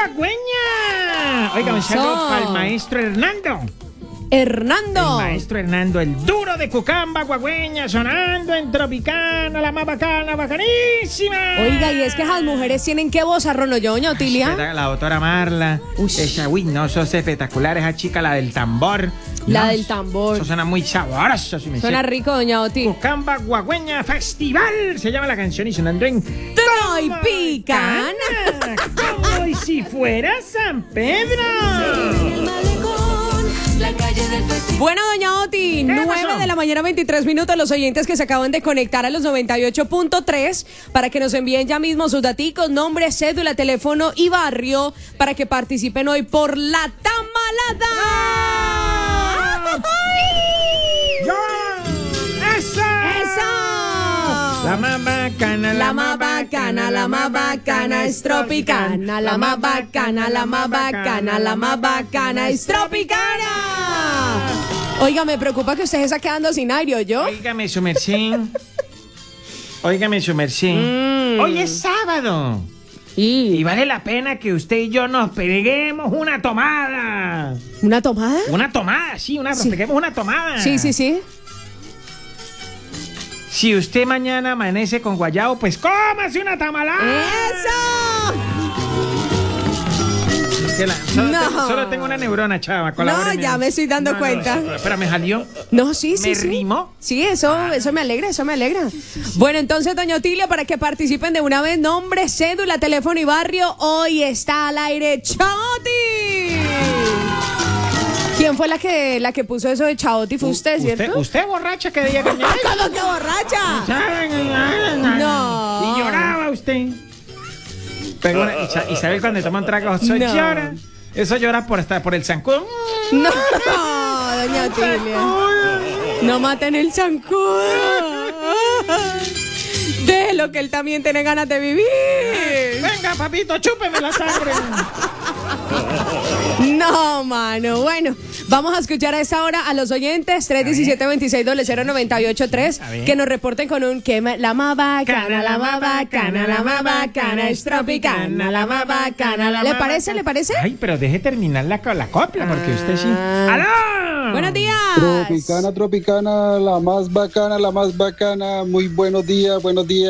Guagüeña. Oiga, un saludo para el maestro Hernando. Hernando. El maestro Hernando, el duro de Cucamba, Guagüeña, sonando en Tropicana, la más bacana, bacanísima. Oiga, y es que esas mujeres tienen que vozarrón, ¿no, doña Otilia? La doctora Marla. Esa, no, eso es espectacular, esa chica, la del tambor. La del tambor. Eso suena muy sabroso. Si me Suena rico, doña Oti. Cucamba Guagüeña Festival se llama la canción y sonando en Tropicana. Como y si fuera San Pedro. Bueno, doña Oti, 9 de la mañana, 23 minutos. Los oyentes que se acaban de conectar a los 98.3 para que nos envíen ya mismo sus daticos, nombre, cédula, teléfono y barrio para que participen hoy por la tamalada. ¡Eso! La más bacana, la más bacana, la más bacana es Tropicana. La más bacana, la más bacana, la más bacana es Tropicana. Oiga, me preocupa que usted se está quedando sin aire, ¿yo? Óigame su merced. Óigame su merced. Hoy es sábado. Y vale la pena que usted y yo nos peguemos una tomada. ¿Una tomada? Una tomada, sí, nos peguemos una tomada. Sí. Si usted mañana amanece con guayabo, pues cómase una tamalada. ¡Eso! Solo tengo una neurona, chava. No, ya me estoy dando cuenta. Espera, ¿me salió? No, sí. ¿Me rimó? Sí, eso me alegra, Bueno, entonces, doña Otilia, para que participen de una vez, nombre, cédula, teléfono y barrio, hoy está al aire Chaoti. ¿Quién fue la que puso eso de Chaoti? ¿Fue usted, cierto? ¿Usted borracha que día que me... ¿Cómo que borracha? No. Y lloraba usted. ¿Y sabe cuando toma un trago? Eso llora. Eso llora por el zancudo. No, doña Otilia. No maten el zancudo. Déjelo que él también tiene ganas de vivir. Venga, papito, chúpeme la sangre. No, mano. Bueno, vamos a escuchar a esta hora a los oyentes 317-2600-983 que nos reporten con un que la más bacana, la más bacana, la más bacana es Tropicana, la más bacana. ¿Le parece? Ay, pero deje terminar la copla porque usted sí. ¡Aló! Buenos días. Tropicana, la más bacana. Muy buenos días.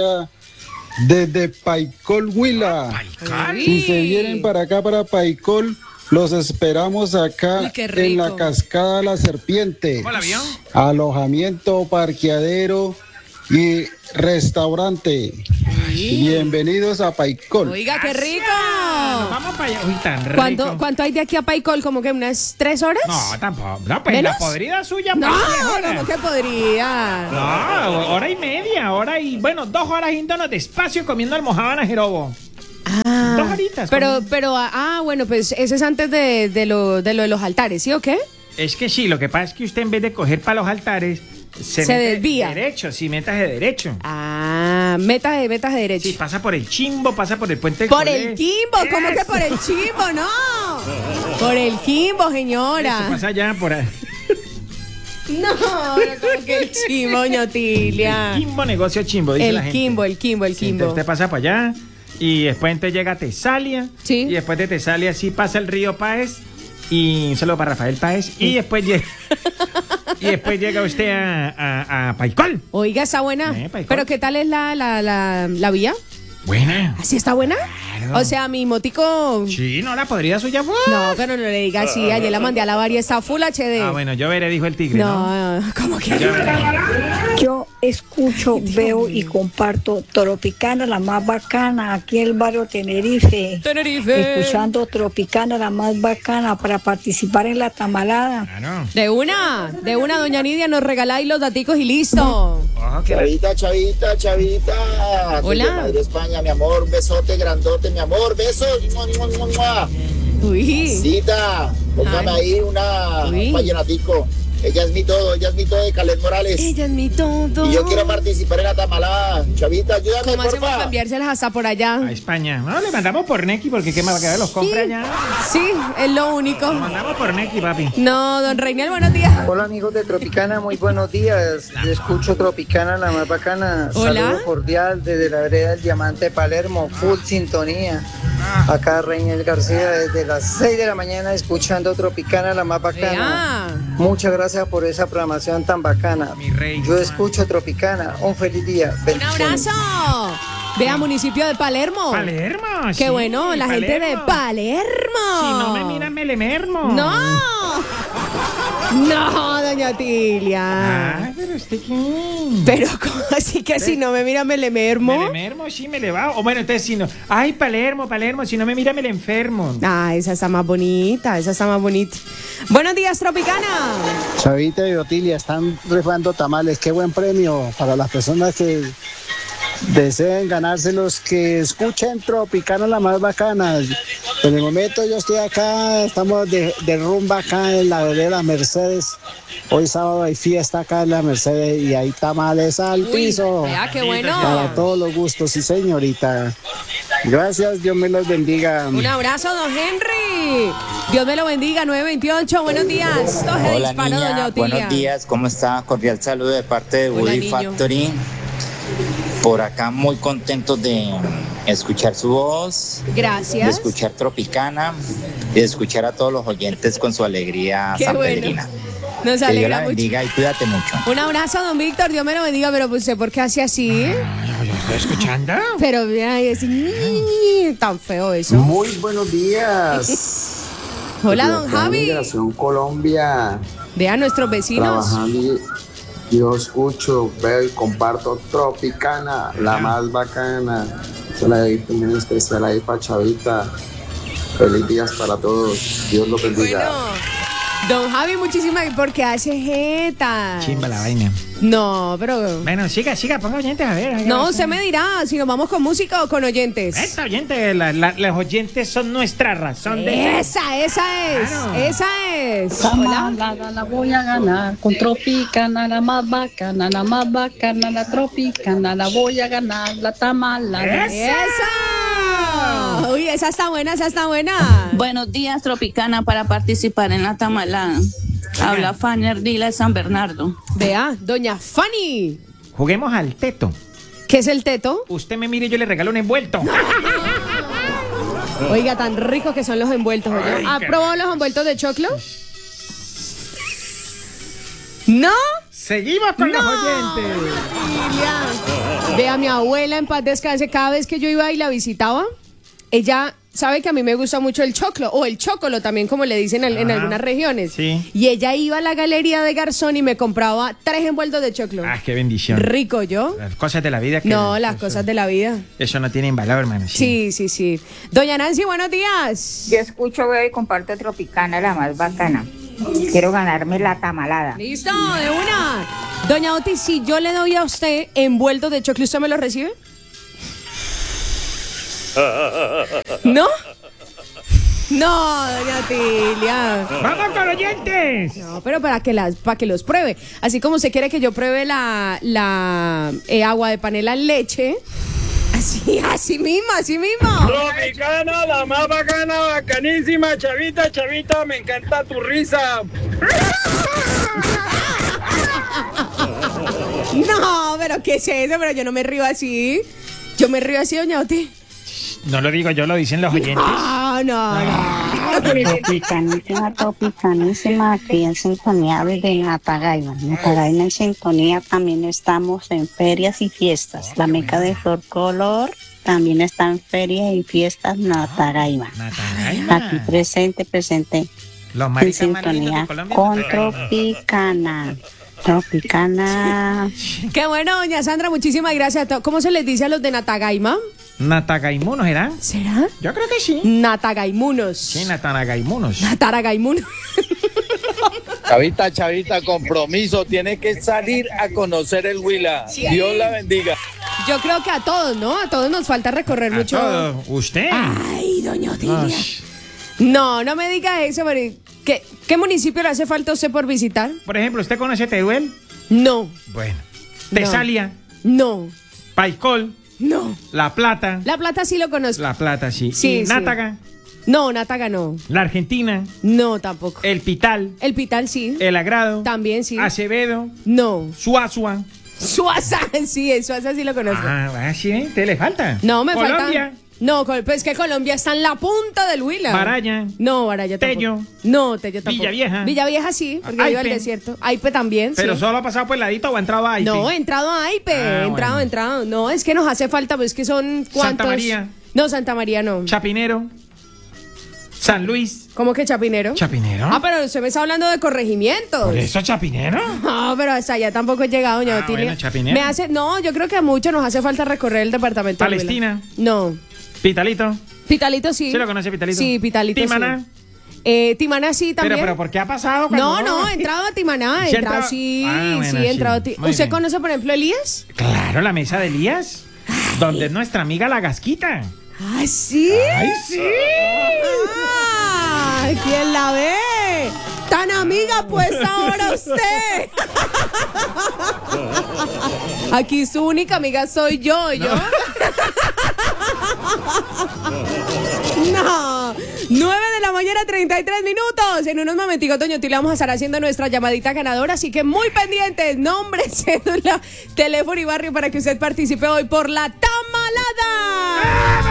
Desde Paicol, Huila. Si se vienen para acá, para Paicol, los esperamos acá en la Cascada La Serpiente. ¿Cómo la vio? Alojamiento, parqueadero y restaurante. Bienvenidos a Paicol. Oiga, qué rico. Nos vamos para allá. Uy, tan rico. ¿Cuánto hay de aquí a Paicol? ¿Como que unas 3 horas? No, tampoco. No, pues ¿menos? la podrida suya. No, pues, ¿cómo que podría? No, hora y media, 2 horas yéndonos despacio comiendo almojábana jerobo. 2 horitas. Pero, bueno, pues ese es antes de lo de los altares, ¿sí o qué? Es que sí, lo que pasa es que usted en vez de coger para los altares, se mete desvía. Derecho, sí, metas de derecho. Metas de derecho. Sí, pasa por el Chimbo, pasa por el puente del Por Colé. el Quimbo, ¿cómo que por el Chimbo? No. Por el Quimbo, señora. Eso pasa allá por ahí. No, como que el Chimbo, ñotilia. Quimbo, negocio Chimbo, dice la gente. El Quimbo. Sí, entonces usted pasa para allá y después entonces llega a Tesalia. Sí. Y después de Tesalia sí pasa el río Páez. Y un saludo para Rafael Páez. Y después llega... Y después llega usted a Paicol. Oiga, está buena. Paicol. Pero ¿qué tal es la vía? Buena. ¿Así está buena? Claro. O sea, mi motico... Sí, no, la podría suya fue. No, pero no le diga así. Ayer la mandé a lavar y está Full HD. Ah, bueno, yo veré, dijo el tigre, ¿no? No, ¿cómo que? Yo veré. Yo escucho, veo y comparto Tropicana, la más bacana, aquí en el barrio Tenerife. Escuchando Tropicana, la más bacana, para participar en la tamalada. Claro. De una, doña Nidia, nos regaláis los daticos y listo. Ojo, que Chavita. Hola. Desde Madrid, España, mi amor, un besote grandote, mi amor, besos. Uy. Cita, póngame ahí un vallenatico. Ella es mi todo de Caled Morales. Ella es mi todo. Y yo quiero participar en la tamalada. Chavita, ayúdame, ¿Cómo hacemos para porfa. enviárselas hasta por allá? a España. No, le mandamos por Neki porque qué más va a quedar, los compra allá. Sí, es lo único. Lo mandamos por Neki, papi. No, don Reinel, buenos días. Hola amigos de Tropicana, muy buenos días. Yo escucho Tropicana, la más bacana. Hola. Saludo cordial desde la vereda del Diamante Palermo, full sintonía. Acá Reynel García desde las 6 de la mañana escuchando Tropicana, la más bacana. Muchas gracias por esa programación tan bacana. Mi rey. Yo escucho Tropicana. Un feliz día. Un abrazo. Vea, municipio de Palermo. Palermo, Qué sí, bueno, la Palermo. gente de Palermo. Si no me miran, me le mermo. ¡No! No, doña Tilia. Pero usted qué. Pero, ¿cómo así que si no me mira me le mermo? Me le mermo, sí, me le va. O bueno, entonces si no. Ay, Palermo, si no me mira, me le enfermo. Ah, esa está más bonita, Buenos días, Tropicana. Chavita y Otilia están rifando tamales. Qué buen premio para las personas que deseen ganárselos, que escuchen Tropicana, la más bacana. En el momento yo estoy acá, estamos de rumba acá en la vereda Mercedes. Hoy sábado hay fiesta acá en la Mercedes y hay tamales al piso. Vea, qué bueno. Para todos los gustos, sí señorita. Gracias, Dios me los bendiga. Un abrazo, don Henry. Dios me lo bendiga, 928. Buenos días. Hola, niña. Buenos días, ¿cómo está? Cordial saludo de parte de Woody Factory. Por acá muy contentos de escuchar su voz. Gracias. De escuchar Tropicana y de escuchar a todos los oyentes con su alegría sanpedrina. Nos alegra que Dios la mucho. bendiga y cuídate mucho. Un abrazo, don Víctor. Dios me lo bendiga, pero pues sé por qué hace así. ¿Yo estoy escuchando? Pero ay, es tan feo eso. Muy buenos días. Hola, don Javi. Migración Colombia. Vea a nuestros vecinos. Trabajando. Yo escucho, veo y comparto Tropicana, la más bacana. Se la doy también especial ahí para Chavita. Feliz días para todos. Dios los bendiga. Bueno, don Javi, muchísimas gracias porque hace jeta. Chimba la vaina. No, pero... Bueno, siga, ponga oyentes a ver. No, usted me dirá si nos vamos con música o con oyentes. Esta oyente, los oyentes son nuestra razón de... Esa es. Claro. Esa es. Hola. La voy a ganar con Tropicana, la más bacana, la Tropicana, la voy a ganar, la tamalada. ¡Esa! Uy, esa está buena. Buenos días, Tropicana, para participar en la tamalada. Habla Fanny Ardila de San Bernardo. Vea, doña Fanny. Juguemos al teto. ¿Qué es el teto? Usted me mire y yo le regalo un envuelto. Oiga, tan ricos que son los envueltos. ¿Ha probado los envueltos de choclo? ¿No? Seguimos con los oyentes. Vea, mi abuela en paz descanse, cada vez que yo iba y la visitaba, ella sabe que a mí me gusta mucho el choclo, o el chocolo también, como le dicen en algunas regiones. Sí. Y ella iba a la galería de Garzón y me compraba 3 envueltos de choclo. Ah, qué bendición. Rico, ¿yo? Las cosas de la vida. Las cosas de la vida. Eso no tienen valor, hermano. Sí. Doña Nancy, buenos días. Yo escucho, veo y comparto Tropicana, la más bacana. Quiero ganarme la tamalada. Listo, de una. Doña Oti, si yo le doy a usted envueltos de choclo, ¿usted me lo recibe? ¿No? No, doña Tilia. ¡Vamos con oyentes! No, pero para que los pruebe. Así como usted quiere que yo pruebe la agua de panela en leche. Así mismo. Tropicana, la más bacana, bacanísima. Chavita, me encanta tu risa. No, pero ¿qué es eso? Pero yo no me río así. Yo me río así, doña Oti. No lo digo yo, lo dicen los oyentes. No. Tropicanísima, aquí en sintonía desde Natagaima. Natagaima en sintonía, también estamos en ferias y fiestas. La meca de Flor Color también está en ferias y fiestas Natagaima. Aquí presente. En sintonía con Tropicana. Qué bueno, doña Sandra, muchísimas gracias. ¿Cómo se les dice a los de Natagaima? ¿Natagaimunos eran? ¿Será? Yo creo que sí. Natagaimunos. Sí, Nataragaimunos. Chavita, compromiso. Tiene que salir a conocer el Huila. Sí. Dios la bendiga. Yo creo que a todos, ¿no? A todos nos falta recorrer mucho. Todos. ¿Usted? Ay, doña Otilia. No me diga eso, pero ¿qué municipio le hace falta a usted por visitar? Por ejemplo, ¿usted conoce Teruel? No. Bueno. ¿Tesalia? No. ¿Paicol? No. ¿La Plata? La Plata sí lo conozco. La Plata sí. Sí, ¿Y Nátaga? No, Nátaga no. ¿La Argentina? No, tampoco. ¿El Pital? El Pital sí. ¿El Agrado? También sí. ¿Acevedo? No. ¿Suazua? Suaza, sí, el Suaza sí lo conozco. Sí, ¿te le falta? No, me falta. ¿Colombia? No, pues que Colombia está en la punta del Huila. Baraya. No, Baraya tampoco. Tello. No, Tello tampoco. Villavieja. Villavieja sí, porque vive al desierto. Aipe también, ¿Pero sí. solo ha pasado por el ladito o ha entrado a Aipe? No, he entrado a Aipe. Entrado. No, es que nos hace falta, pues que son ¿cuántos? Santa María. No, Santa María no. Chapinero. San Luis. ¿Cómo que Chapinero? ¿Chapinero? Ah, pero usted me está hablando de corregimientos. ¿Por eso Chapinero? No, pero hasta allá tampoco he llegado, doña Otilia. Bueno, Chapinero. No, yo creo que a muchos nos hace falta recorrer el departamento. Palestina. No. Pitalito. Pitalito sí. ¿Sí lo conoce Pitalito? Sí, Pitalito Timaná. Sí. Timaná sí también. Pero ¿por qué ha pasado? No, he entrado a Timaná. He entrado, sí, he entrado. ¿Usted conoce, por ejemplo, Elías? Claro, la mesa de Elías. Donde es nuestra amiga la Gasquita. ¿Ah, sí? ¡Ay, sí! ¿Quién la ve? Tan amiga, pues ahora usted. Aquí su única amiga soy yo. No. 9:33 a.m. En unos momenticos, doña Otilia, vamos a estar haciendo nuestra llamadita ganadora, así que muy pendientes. Nombre, cédula, teléfono y barrio para que usted participe hoy por la tamalada.